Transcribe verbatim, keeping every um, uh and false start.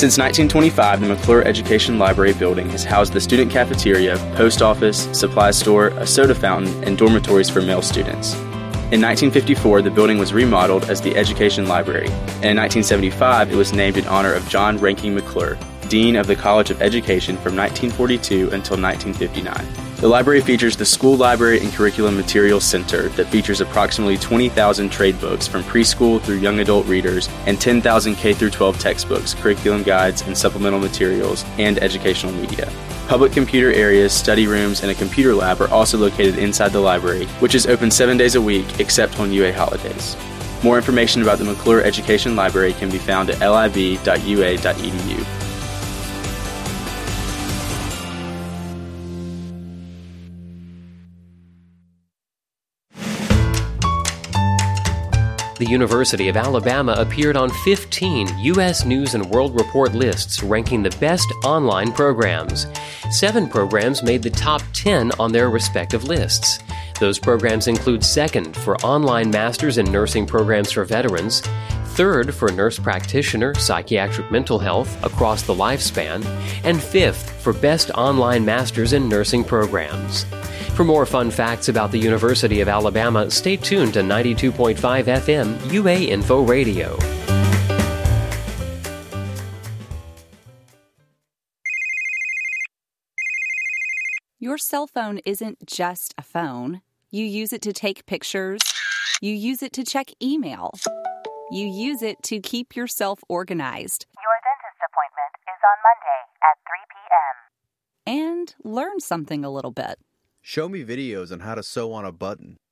Since nineteen twenty-five, the McClure Education Library building has housed the student cafeteria, post office, supply store, a soda fountain, and dormitories for male students. In nineteen fifty-four, the building was remodeled as the Education Library, and in nineteen seventy-five, it was named in honor of John Rankin McClure, Dean of the College of Education from nineteen forty-two until nineteen fifty-nine. The library features the School Library and Curriculum Materials Center that features approximately twenty thousand trade books from preschool through young adult readers and ten thousand K through twelve textbooks, curriculum guides, and supplemental materials, and educational media. Public computer areas, study rooms, and a computer lab are also located inside the library, which is open seven days a week except on U A holidays. More information about the McClure Education Library can be found at lib dot u a dot e d u. The University of Alabama appeared on fifteen U S News and World Report lists ranking the best online programs. Seven programs made the top ten on their respective lists. Those programs include second for online masters in nursing programs for veterans, third for nurse practitioner, psychiatric mental health across the lifespan, and fifth for best online masters in nursing programs. For more fun facts about the University of Alabama, stay tuned to ninety-two point five F M U A Info Radio. Your cell phone isn't just a phone. You use it to take pictures. You use it to check email. You use it to keep yourself organized. Your dentist appointment is on Monday at three p.m. And learn something a little bit. Show me videos on how to sew on a button.